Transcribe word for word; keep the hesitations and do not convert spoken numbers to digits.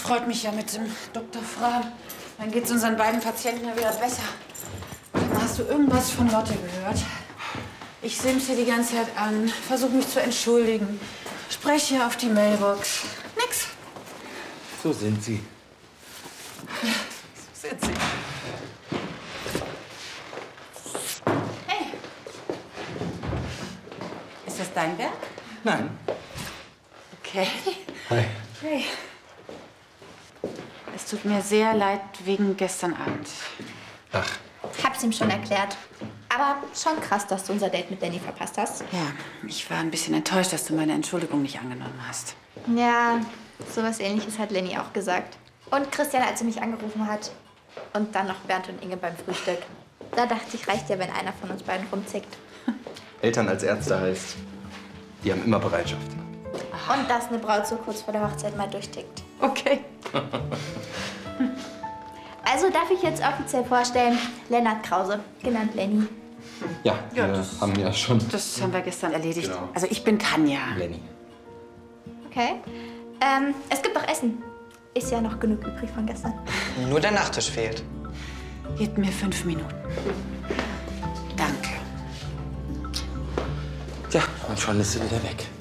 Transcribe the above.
freut mich ja mit dem Doktor Frahm. Dann geht's unseren beiden Patienten ja wieder besser. Dann hast du irgendwas von Lotte gehört? Ich simse die ganze Zeit an, versuche mich zu entschuldigen, spreche auf die Mailbox. Nix. So sind Sie. Ja, so sind Sie. Hey. Ist das dein Werk? Nein. Okay. Hi. Hey. Es tut mir sehr leid wegen gestern Abend. Ach. Ich hab's ihm schon erklärt. Aber schon krass, dass du unser Date mit Lenny verpasst hast. Ja, ich war ein bisschen enttäuscht, dass du meine Entschuldigung nicht angenommen hast. Ja, sowas Ähnliches hat Lenny auch gesagt. Und Christian, als sie mich angerufen hat. Und dann noch Bernd und Inge beim Frühstück. Da dachte ich, reicht ja, wenn einer von uns beiden rumzickt. Eltern als Ärzte heißt, die haben immer Bereitschaft. Und dass eine Braut so kurz vor der Hochzeit mal durchtickt. Okay. Also darf ich jetzt offiziell vorstellen, Lennart Krause, genannt Lenny. Ja, Ja, wir das- haben ja schon. Das haben wir gestern erledigt. Genau. Also ich bin Tanja. Lenny. Okay. Ähm, es gibt noch Essen. Ist ja noch genug übrig von gestern. Nur der Nachtisch fehlt. Gib mir fünf Minuten. Danke. Tja, und schon ist sie wieder weg.